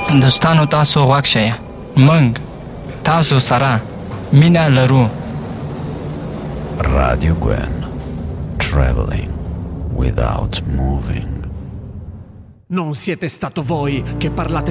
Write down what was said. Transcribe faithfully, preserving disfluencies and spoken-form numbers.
دوستانو تاسو غوږ شئ. موږ تاسو سره مینه لرو. Radio Gwen, traveling without moving. Non siete stato voi che parlate